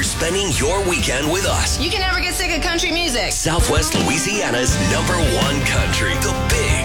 for spending your weekend with us. You can never get sick of country music. Southwest Louisiana's #1 country, The Big